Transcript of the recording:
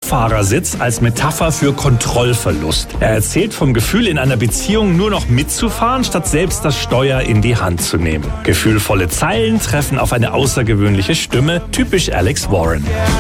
Beifahrersitz als Metapher für Kontrollverlust. Er erzählt vom Gefühl, in einer Beziehung nur noch mitzufahren, statt selbst das Steuer in die Hand zu nehmen. Gefühlvolle Zeilen treffen auf eine außergewöhnliche Stimme, typisch Alex Warren.